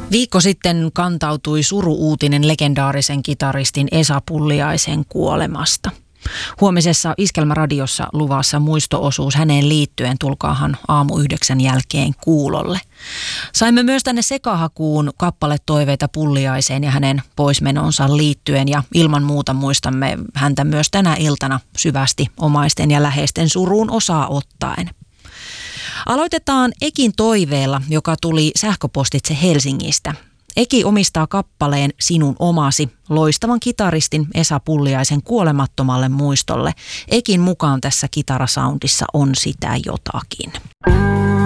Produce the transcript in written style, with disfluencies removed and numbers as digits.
Viikko sitten kantautui suru-uutinen legendaarisen kitaristin Esa Pulliaisen kuolemasta. Huomisessa Iskelmäradiossa luvassa muisto-osuus häneen liittyen, tulkaahan 8:00 jälkeen kuulolle. Saimme myös tänne sekahakuun kappaletoiveita Pulliaiseen ja hänen poismenonsa liittyen, ja ilman muuta muistamme häntä myös tänä iltana syvästi omaisten ja läheisten suruun osaa ottaen. Aloitetaan Ekin toiveella, joka tuli sähköpostitse Helsingistä. Eki omistaa kappaleen Sinun omasi loistavan kitaristin Esa Pulliaisen kuolemattomalle muistolle. Ekin mukaan tässä kitarasoundissa on sitä jotakin.